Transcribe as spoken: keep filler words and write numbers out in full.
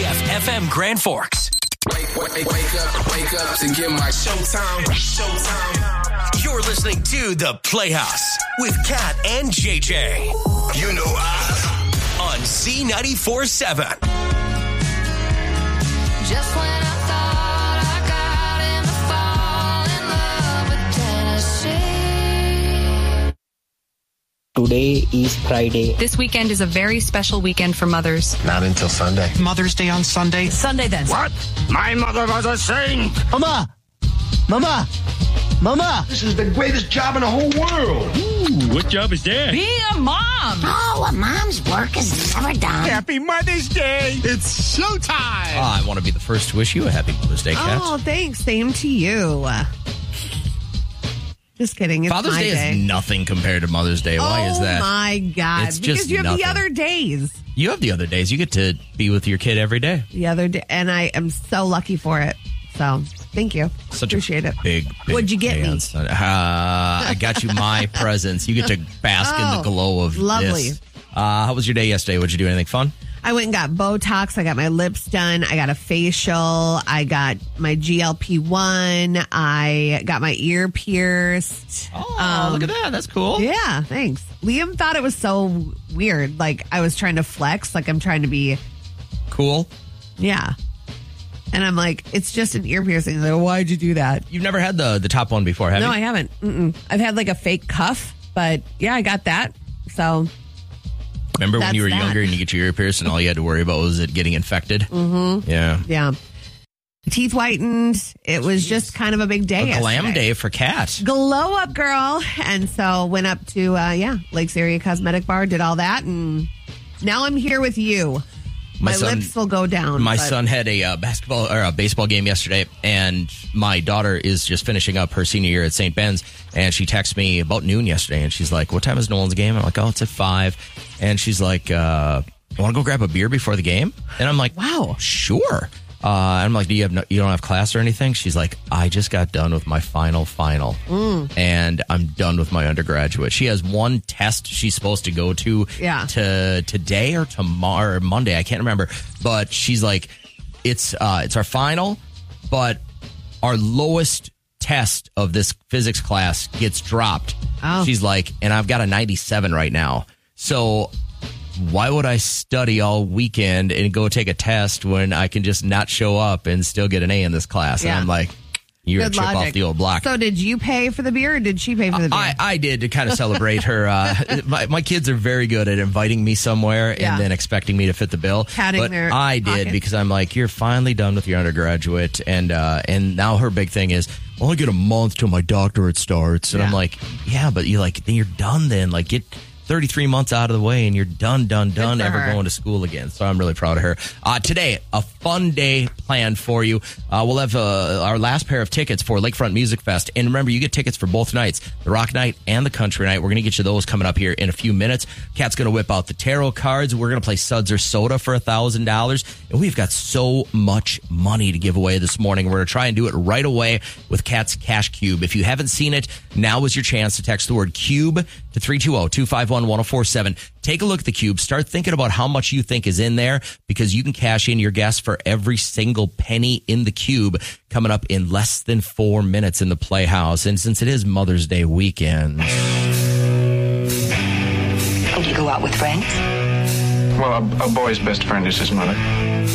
W F F M Grand Forks. Wake, wake, wake up, wake up to get my showtime. Showtime. You're listening to The Playhouse with Kat and J J. You know I. On Z ninety-four point seven. Just when I thought I got him to fall in love with Tennessee. Today is Friday. This weekend is a very special weekend for mothers. Not until Sunday. Mother's Day on Sunday. Sunday then. What? My mother was a saint. Mama! Mama! Mama! This is the greatest job in the whole world. Ooh, what job is that? Be a mom. Oh, a mom's work is never done. Happy Mother's Day. It's showtime. Uh, I want to be the first to wish you a happy Mother's Day, Kat. Oh, thanks. Same to you. Just kidding. It's Father's my Day, day is nothing compared to Mother's Day. Why oh is that? Oh, my God. It's because just you have nothing. the other days. You have the other days. You get to be with your kid every day. The other day. And I am so lucky for it. So, thank you. Such Appreciate a it. big, big What'd you get day me? on Sunday. Uh, I got you my presents. You get to bask in the Oh, glow of lovely. this. Uh, how was your day yesterday? Would you do anything fun? I went and got Botox. I got my lips done. I got a facial. I got my G L P one. I got my ear pierced. Oh, Um, look at that. That's cool. Yeah, thanks. Liam thought it was so weird. Like I was trying to flex, like I'm trying to be, Cool. yeah. And I'm like, it's just an ear piercing. He's like, why'd you do that? You've never had the, the top one before, have No, you? I haven't. Mm-mm. I've had like a fake cuff, but yeah, I got that. So Remember when That's you were that. younger and you get your ear pierced and all you had to worry about was it getting infected? Mm-hmm. Yeah. yeah, teeth whitened. It was just kind of a big day. A glam yesterday. day for Kat. Glow up, girl. And so went up to uh, yeah Lakes Area Cosmetic Bar, did all that, and now I'm here with you. My, My son- lips will go down. My but- son had a uh, basketball or a baseball game yesterday, and my daughter is just finishing up her senior year at Saint Ben's, and she texted me about noon yesterday, and she's like, "What time is Nolan's game?" I'm like, "Oh, it's at five," and she's like, uh, "Want to go grab a beer before the game?" And I'm like, Wow. sure." Uh, I'm like, "Do you have no, you don't have class or anything?" She's like, "I just got done with my final final, and I'm done with my undergraduate." She has one test she's supposed to go to Yeah. to today or tomorrow or Monday. I can't remember, but she's like, "It's uh, it's our final, but our lowest test of this physics class gets dropped." Oh. She's like, "And I've got a ninety-seven right now, so." Why would I study all weekend and go take a test when I can just not show up and still get an A in this class? Yeah. And I'm like, you're Good a chip logic. off the old block. So did you pay for the beer or did she pay for the beer? I, I did to kind of celebrate her. Uh, my, my kids are very good at inviting me somewhere Yeah. and then expecting me to fit the bill. Padding but their I did pockets. because I'm like, you're finally done with your undergraduate. And uh, and now her big thing is, well, I get a month till my doctorate starts. And Yeah. I'm like, yeah, but you like, then you're done then. Like, get thirty-three months out of the way and you're done, done, done, for ever her. going to school again. So I'm really proud of her. Uh, today, a fun day planned for you. Uh, we'll have uh, our last pair of tickets for Lakefront Music Fest. And remember, you get tickets for both nights, the Rock Night and the Country Night. We're going to get you those coming up here in a few minutes. Kat's going to whip out the tarot cards. We're going to play Suds or Soda for one thousand dollars. And we've got so much money to give away this morning. We're going to try and do it right away with Kat's Cash Cube. If you haven't seen it, now is your chance to text the word CUBE to three two zero, two five one, one zero four seven. Take a look at the cube. Start thinking about how much you think is in there because you can cash in your guess for every single penny in the cube coming up in less than four minutes in the Playhouse. And since it is Mother's Day weekend. Do you go out with friends? Well, a, a boy's best friend is his mother.